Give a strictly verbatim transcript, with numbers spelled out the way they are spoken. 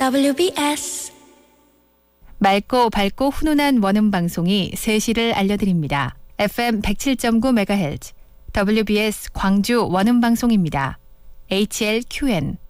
더블유비에스 맑고 밝고 훈훈한 원음 방송이 세 시를 알려드립니다. 에프엠 백칠 점 구 메가헤르츠 더블유비에스 광주 원음 방송입니다. 에이치엘큐엔